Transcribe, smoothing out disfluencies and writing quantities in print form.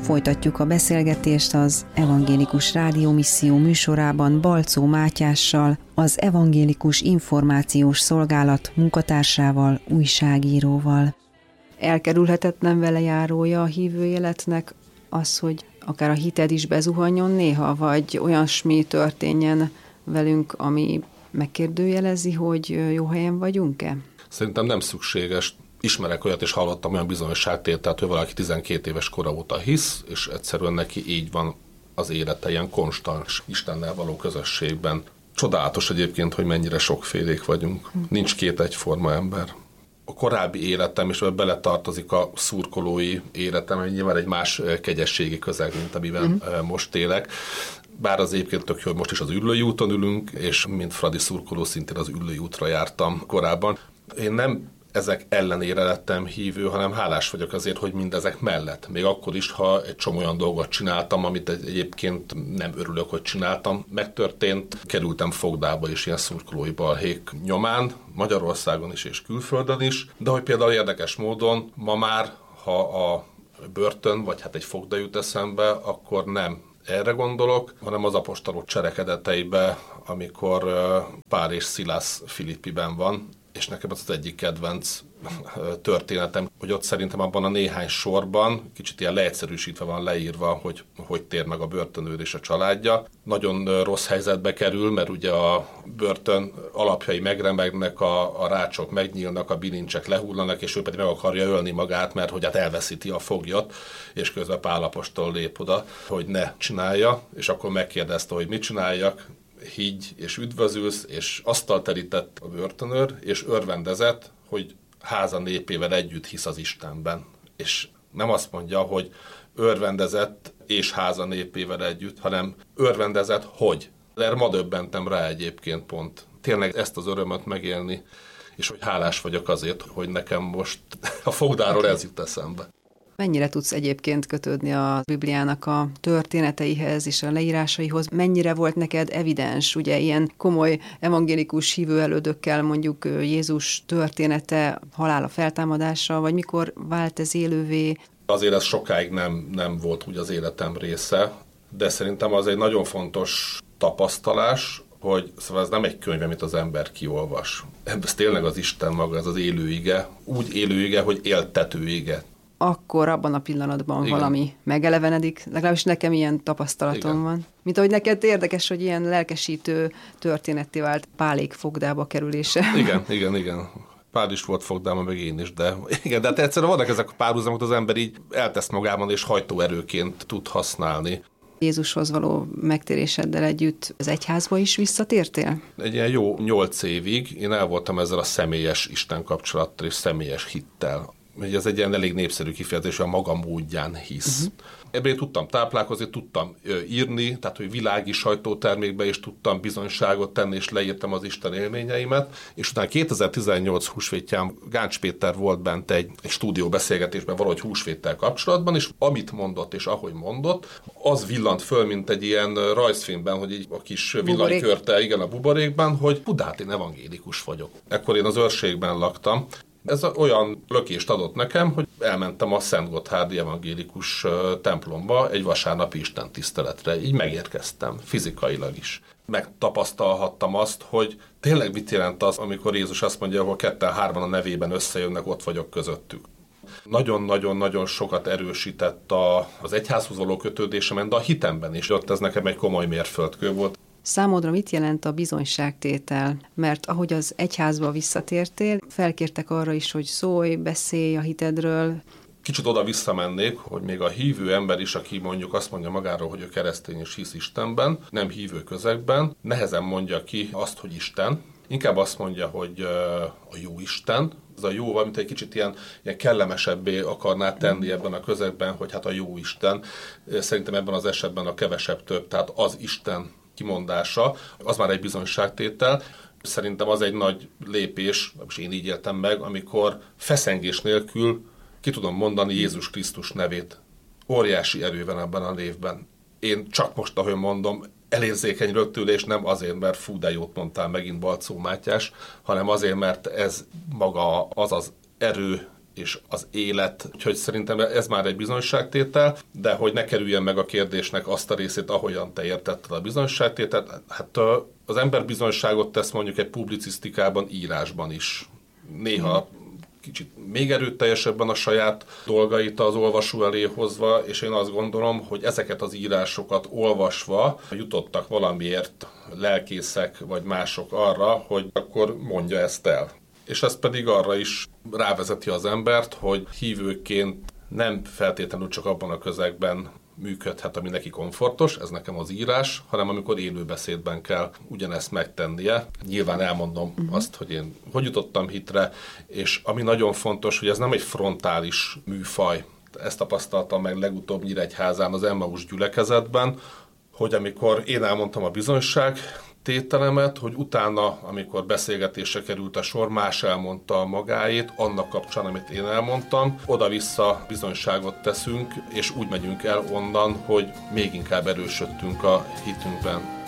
Folytatjuk a beszélgetést az Evangélikus Rádiómisszió műsorában Balczó Mátyással, az Evangélikus Információs Szolgálat munkatársával, újságíróval. Elkerülhetetlen velejárója a hívő életnek az, hogy akár a hited is bezuhanjon néha, vagy olyasmi történjen velünk, ami megkérdőjelezi, hogy jó helyen vagyunk-e? Szerintem nem szükséges. Ismerek olyat, és hallottam olyan bizonyosságtételt, hogy valaki 12 éves kora óta hisz, és egyszerűen neki így van az élete, ilyen konstans Istennel való közösségben. Csodálatos egyébként, hogy mennyire sokfélék vagyunk. Nincs két egyforma ember. A korábbi életem, és beletartozik a szurkolói életem, hogy nyilván egy más kegyességi közeg, mint amiben most élek. Bár az egyébként tök jó, hogy most is az Üllői úton ülünk, és mint Fradi szurkoló szintén az Üllői útra jártam korábban. Én nem ezek ellenére lettem hívő, hanem hálás vagyok azért, hogy mindezek mellett. Még akkor is, ha egy csomó olyan dolgot csináltam, amit egyébként nem örülök, hogy csináltam. Megtörtént, kerültem fogdába is ilyen szurkolói balhék nyomán, Magyarországon is és külföldön is, de hogy például érdekes módon ma már, ha a börtön, vagy hát egy fogda jut eszembe, akkor nem erre gondolok, hanem az apostolok cselekedeteibe, amikor Pál és Szilász Filippiben van, és nekem az egyik kedvenc történetem, hogy ott szerintem abban a néhány sorban, kicsit ilyen leegyszerűsítve van leírva, hogy tér meg a börtönőr és a családja. Nagyon rossz helyzetbe kerül, mert ugye a börtön alapjai megremegnek, a rácsok megnyílnak, a bilincsek lehullanak, és ő pedig meg akarja ölni magát, mert hogy hát elveszíti a foglyot, és közben Pál apostol lép oda, hogy ne csinálja, és akkor megkérdezte, hogy mit csináljak. Higgy és üdvözülsz, és asztalt terített a börtönőr, és örvendezett, hogy háza népével együtt hisz az Istenben. És nem azt mondja, hogy örvendezett és háza népével együtt, hanem örvendezett, hogy. De erre ma döbbentem rá egyébként pont. Tényleg ezt az örömöt megélni, és hogy hálás vagyok azért, hogy nekem most a fogdáról ez jut eszembe. Mennyire tudsz egyébként kötődni a Bibliának a történeteihez és a leírásaihoz? Mennyire volt neked evidens, ugye ilyen komoly evangélikus hívőelődökkel mondjuk Jézus története, halála feltámadása, vagy mikor vált ez élővé? Azért ez sokáig nem volt úgy az életem része, de szerintem az egy nagyon fontos tapasztalás, hogy szóval ez nem egy könyv, amit az ember kiolvas. Ez tényleg az Isten maga, ez az élő ige, úgy élő ige, hogy éltető ige. Akkor abban a pillanatban igen. Valami megelevenedik. Legalábbis nekem ilyen tapasztalatom van. Mint ahogy neked érdekes, hogy ilyen lelkesítő történetté vált Pálék fogdába kerülése. Igen. Pál is volt fogdában, meg én is, de igen, de hát egyszerűen vannak ezek a párhuzamok, az ember így eltesz magában, és hajtóerőként tud használni. Jézushoz való megtéréseddel együtt az egyházba is visszatértél? Egy ilyen jó 8 évig én el voltam ezzel a személyes Isten kapcsolattal és személyes hittel. Ez egy ilyen elég népszerű kifejezés, hogy a maga módján hisz. Ebből tudtam táplálkozni, tudtam írni, tehát hogy világi sajtótermékbe is tudtam bizonyságot tenni, és leírtam az Isten élményeimet. És utána 2018 húsvétján Gáncs Péter volt bent egy stúdióbeszélgetésben valahogy húsvéttel kapcsolatban, és amit mondott és ahogy mondott, az villant föl, mint egy ilyen rajzfilmben, hogy így a kis villanykörte, igen, a buborékban, hogy hát én evangélikus vagyok. Ekkor én az Őrségben laktam. Ez olyan lökést adott nekem, hogy elmentem a Szentgotthárdi evangélikus templomba egy vasárnapi istentiszteletre. Így megérkeztem, fizikailag is. Megtapasztalhattam azt, hogy tényleg mit jelent az, amikor Jézus azt mondja, hogy 2-3 a nevében összejönnek, ott vagyok közöttük. Nagyon-nagyon-nagyon sokat erősített az egyházhoz való kötődésemen, de a hitemben is. Ott ez nekem egy komoly mérföldkő volt. Számodra mit jelent a bizonyságtétel? Mert ahogy az egyházba visszatértél, felkértek arra is, hogy szólj, beszélj a hitedről. Kicsit oda visszamennék, hogy még a hívő ember is, aki mondjuk azt mondja magáról, hogy ő keresztény és hisz Istenben, nem hívő közegben, nehezen mondja ki azt, hogy Isten. Inkább azt mondja, hogy a jó Isten. Ez a jó, valamint egy kicsit ilyen kellemesebbé akarná tenni ebben a közegben, hogy hát a jó Isten. Szerintem ebben az esetben a kevesebb több, tehát az Isten kimondása, az már egy bizonyságtétel. Szerintem az egy nagy lépés, és én így éltem meg, amikor feszengés nélkül ki tudom mondani Jézus Krisztus nevét. Óriási erő van ebben a névben. Én csak most, ahogy mondom, elérzékenyülök tőle, és nem azért, mert fú, de jót mondtál megint Balczó Mátyás, hanem azért, mert ez maga az az erő és az élet, úgyhogy szerintem ez már egy bizonyságtétel, de hogy ne kerüljen meg a kérdésnek azt a részét, ahogyan te értetted a bizonyságtételt, hát az ember bizonyságot tesz mondjuk egy publicisztikában, írásban is. Néha kicsit még erőteljesebben a saját dolgait az olvasó elé hozva, és én azt gondolom, hogy ezeket az írásokat olvasva jutottak valamiért lelkészek vagy mások arra, hogy akkor mondja ezt el. És ez pedig arra is rávezeti az embert, hogy hívőként nem feltétlenül csak abban a közegben működhet, ami neki komfortos, ez nekem az írás, hanem amikor élőbeszédben kell ugyanezt megtennie. Nyilván elmondom azt, hogy én hogy jutottam hitre, és ami nagyon fontos, hogy ez nem egy frontális műfaj. Ezt tapasztaltam meg legutóbb Nyíregyházán az Emmaus gyülekezetben, hogy amikor én elmondtam a bizonyság tételemet, hogy utána, amikor beszélgetésre került a sor, más elmondta magáét, annak kapcsán, amit én elmondtam, oda-vissza bizonyságot teszünk, és úgy megyünk el onnan, hogy még inkább erősödtünk a hitünkben.